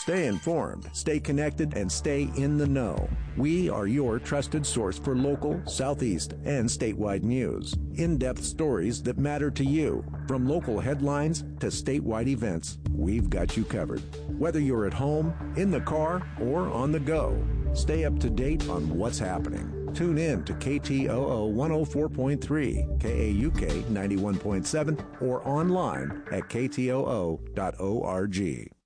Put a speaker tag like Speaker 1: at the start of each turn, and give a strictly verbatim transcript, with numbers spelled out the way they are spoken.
Speaker 1: Stay informed, stay connected, and stay in the know. We are your trusted source for local, Southeast, and statewide news. In-depth stories that matter to you. From local headlines to statewide events, we've got you covered. Whether you're at home, in the car, or on the go, stay up to date on what's happening. Tune in to K T O O one oh four point three, K A U K ninety-one point seven, or online at K T O O dot org.